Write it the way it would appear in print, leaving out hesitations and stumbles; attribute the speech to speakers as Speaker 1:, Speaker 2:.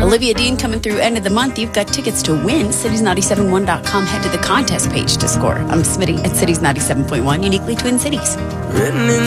Speaker 1: Olivia Dean coming through end of the month. You've got tickets to win. Cities971.com. Head to the contest page to score. I'm Smitty at Cities 97.1, uniquely Twin Cities.
Speaker 2: Written in